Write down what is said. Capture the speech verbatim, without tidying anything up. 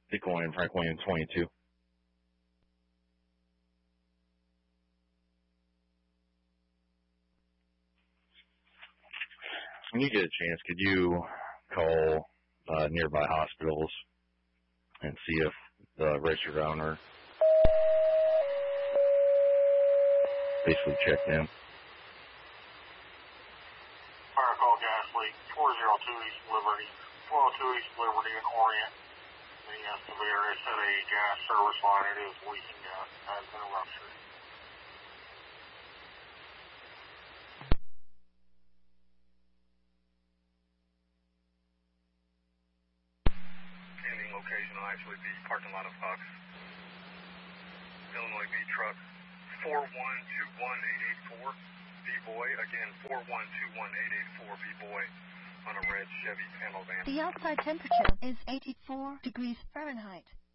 Dick William, Frank William, twenty-two. When you get a chance, could you call uh, nearby hospitals and see if the registered owner basically checked in? Fire call gas leak, four oh two East Liberty, four oh two East Liberty in Orient. The excavator has hit a gas service line. It is leaking gas. It has been ruptured. Pending location will actually be parking lot of Fox. Illinois B truck, four one two one eight eight four, B-Boy. Again, four one two one eight eight four, B-Boy, on a red Chevy panel van. The outside temperature is eighty-four degrees Fahrenheit.